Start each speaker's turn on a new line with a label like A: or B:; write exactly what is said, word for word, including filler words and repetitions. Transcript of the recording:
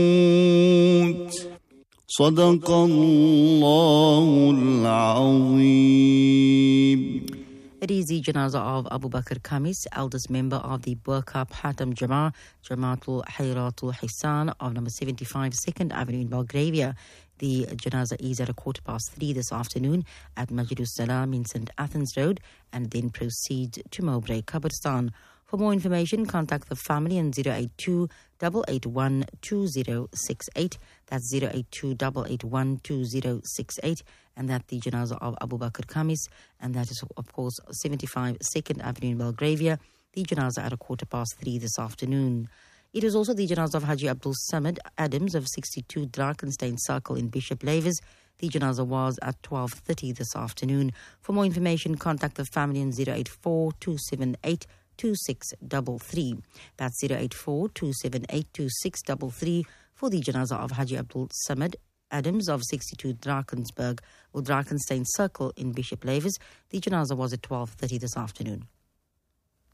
A: صدق الله العظيم.
B: It is the janazah of Abu Bakr Khamis, eldest member of the Burqa Hatam Jama, Jamaatul Hayratul Hisan of number seventy-five second Avenue in Belgravia. The janazah is at a quarter past three this afternoon at Majidus Salam in Saint Athens Road and then proceeds to Mowbray Qabristan. For more information, contact the family on zero eight two, eight eight one, two zero six eight. That's zero eight two, eight eight one, two zero six eight. And that the janazah of Abu Bakr Khamis, and that is, of course, seventy-five second Avenue in Belgravia. The janazah at a quarter past three this afternoon. It is also the janazah of Haji Abdul Samad Adams of sixty-two Drakenstein Circle in Bishop Lavers. The janazah was at twelve thirty this afternoon. For more information, contact the family on zero eight four, two seven eight, two six three three. That's zero eight four, two seven eight, two six three three for the janazah of Haji Abdul Samad Adams of sixty-two Drakensberg or Drakenstein Circle in Bishop Lavers. The janazah was at twelve thirty this afternoon.